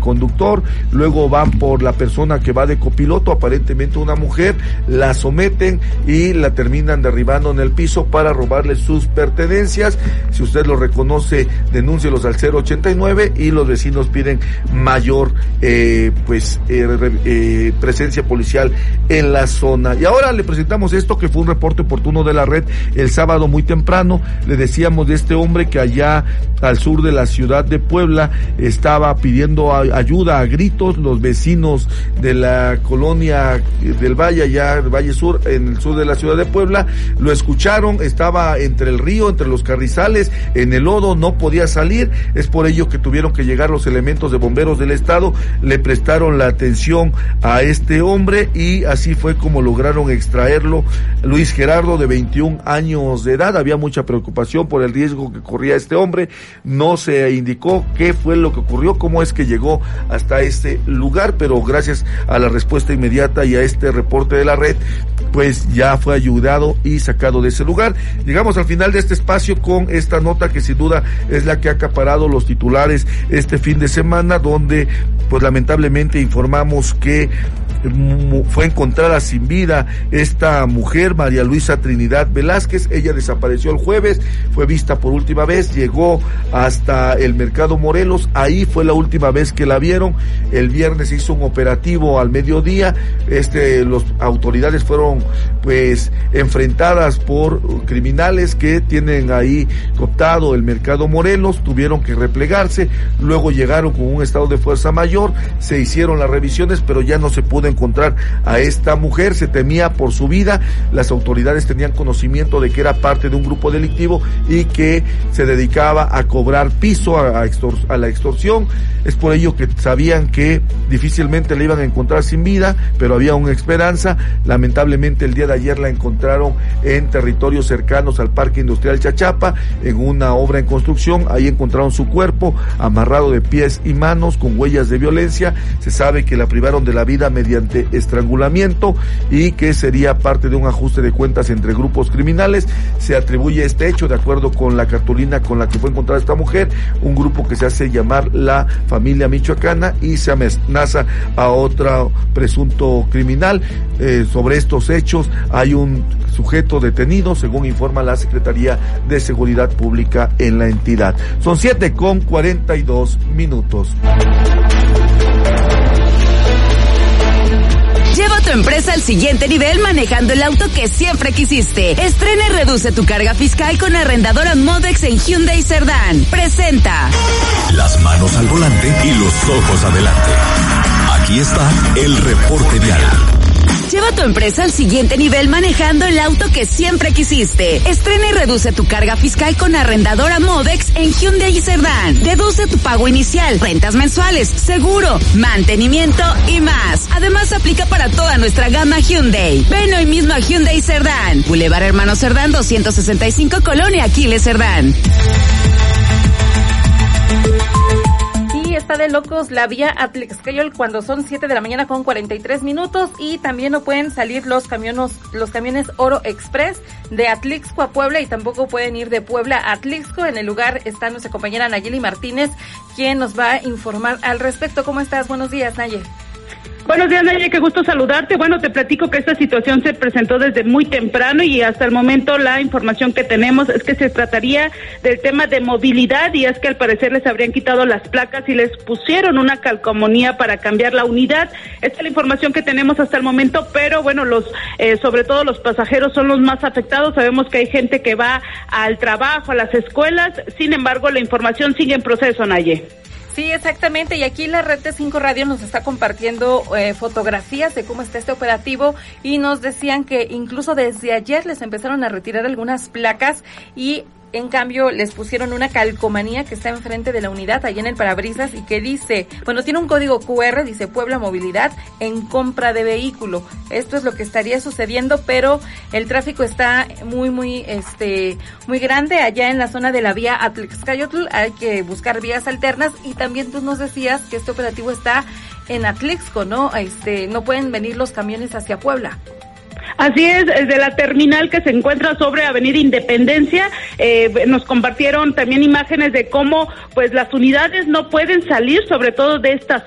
conductor, luego van por la persona que va de copiloto, aparentemente una mujer, la someten y la terminan derribando en el piso para robarle sus pertenencias. Si usted lo reconoce, denúncielos al 089 y los vecinos piden mayor presencia policial en la zona. Y ahora le presentamos esto que fue un reporte oportuno de la red el sábado muy temprano. Le decíamos de este hombre que allá al sur de la ciudad de Puebla estaba pidiendo ayuda a gritos. Los vecinos de la colonia del Valle, allá el Valle Sur, en el sur de la ciudad de Puebla, lo escucharon. Estaba entre el río, entre los carrizales, en el lodo, no podía salir. Es por ello que tuvieron que llegar los elementos de bomberos del estado, le prestaron la atención a este hombre y así fue como lograron extraerlo. Luis Gerardo, de 21 años de edad. Había mucha preocupación por el riesgo que corría este hombre. No se indicó qué fue lo que ocurrió, cómo es que llegó hasta este lugar, pero gracias a la respuesta inmediata y a este reporte de la red, pues ya fue ayudado y sacado de ese lugar. Llegamos al final de este espacio con esta nota que sin duda es la que ha acaparado los titulares este fin de semana, donde pues lamentablemente informamos que fue encontrada sin vida esta mujer, María Luisa Trinidad Velázquez. Ella desapareció el jueves, fue vista por última vez, llegó hasta el Mercado Morelos, ahí fue la última vez que la vieron. El viernes se hizo un operativo al mediodía, las autoridades fueron pues enfrentadas por criminales que tienen ahí cooptado el Mercado Morelos, tuvieron que replegarse, luego llegaron con un estado de fuerza mayor, se hicieron las revisiones, pero ya no se pudo encontrar a esta mujer, se temía por su vida. Las autoridades tenían conocimiento de que era parte de un grupo delictivo y que se dedicaba a cobrar piso, a la extorsión. Es por ello que sabían que difícilmente la iban a encontrar sin vida, pero había una esperanza. Lamentablemente el día de ayer la encontraron en territorios cercanos al Parque Industrial Chachapa, en una obra en construcción. Ahí encontraron su cuerpo amarrado de pies y manos con huellas de violencia. Se sabe que la privaron de la vida mediante estrangulamiento y que sería parte de un ajuste de cuentas entre grupos criminales. Se atribuye este hecho, de acuerdo con la cartulina con la que fue encontrada esta mujer, un grupo que se hace llamar la Familia Michoacana, y se amenaza a otro presunto criminal. Sobre estos hechos hay un sujeto detenido, según informa la Secretaría de Seguridad Pública en la entidad. Son 7:42. Lleva tu empresa al siguiente nivel manejando el auto que siempre quisiste. Estrena y reduce tu carga fiscal con arrendadora Modex en Hyundai Cerdán. Presenta. Las manos al volante y los ojos adelante. Aquí está el reporte vial. Lleva tu empresa al siguiente nivel manejando el auto que siempre quisiste. Estrena y reduce tu carga fiscal con arrendadora Modex en Hyundai Cerdán. Deduce tu pago inicial, rentas mensuales, seguro, mantenimiento y más. Además aplica para toda nuestra gama Hyundai. Ven hoy mismo a Hyundai Cerdán. Boulevard Hermano Cerdán 265, Colonia Aquiles Cerdán. Está de locos la vía Atlixcayol cuando son 7 de la mañana con 43 minutos, y también no pueden salir los camiones Oro Express de Atlixco a Puebla, y tampoco pueden ir de Puebla a Atlixco. En el lugar está nuestra compañera Nayeli Martínez, quien nos va a informar al respecto. ¿Cómo estás? Buenos días, Nayeli. Buenos días, Naye, qué gusto saludarte. Bueno, te platico que esta situación se presentó desde muy temprano y hasta el momento la información que tenemos es que se trataría del tema de movilidad, y es que al parecer les habrían quitado las placas y les pusieron una calcomanía para cambiar la unidad. Esta es la información que tenemos hasta el momento, pero bueno, sobre todo los pasajeros son los más afectados. Sabemos que hay gente que va al trabajo, a las escuelas, sin embargo la información sigue en proceso, Naye. Sí, exactamente, y aquí la red de 5 Radio nos está compartiendo fotografías de cómo está este operativo, y nos decían que incluso desde ayer les empezaron a retirar algunas placas, y en cambio les pusieron una calcomanía que está enfrente de la unidad, allá en el parabrisas, y que dice, bueno, tiene un código QR, dice Puebla Movilidad en compra de vehículo. Esto es lo que estaría sucediendo, pero el tráfico está muy grande allá en la zona de la vía Atlixcayotl. Hay que buscar vías alternas, y también tú nos decías que este operativo está en Atlixco, ¿no? No pueden venir los camiones hacia Puebla. Así es, desde la terminal que se encuentra sobre Avenida Independencia, nos compartieron también imágenes de cómo pues las unidades no pueden salir, sobre todo de esta